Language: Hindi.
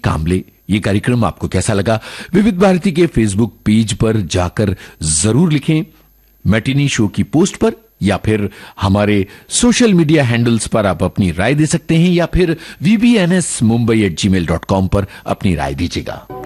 कांबले। ये कार्यक्रम आपको कैसा लगा विविध भारती के फेसबुक पेज पर जाकर जरूर लिखें, मैटिनी शो की पोस्ट पर, या फिर हमारे सोशल मीडिया हैंडल्स पर आप अपनी राय दे सकते हैं, या फिर vbnsmumbai@gmail.com पर अपनी राय दीजिएगा।